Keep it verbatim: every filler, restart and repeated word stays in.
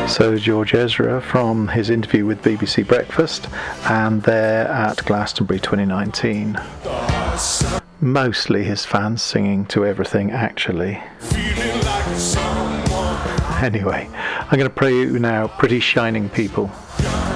So George Ezra from his interview with B B C Breakfast, and they're at Glastonbury twenty nineteen. Mostly his fans singing to everything, actually. Anyway, I'm going to play you now Pretty Shining People.